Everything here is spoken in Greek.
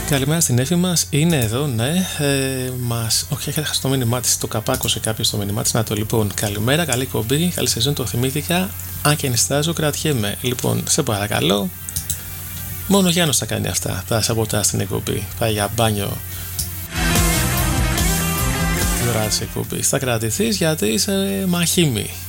Καλημέρα στην Εύη μας, είναι εδώ, ναι. Όχι, έχετε χάσει το μήνυμά της, το καπάκωσε κάποιος το μήνυμά της. Να το, λοιπόν, καλημέρα, καλή κομπή, καλή σεζόν, το θυμήθηκα. Αν και νιστάζω, κρατιέμαι. Λοιπόν, σε παρακαλώ, μόνο ο Γιάννος θα κάνει αυτά. Θα σαμποτά στην εκπομπή. Πάει για μπάνιο. Τη ώρα της εκπομπής. Θα κρατηθείς γιατί είσαι μαχήμη.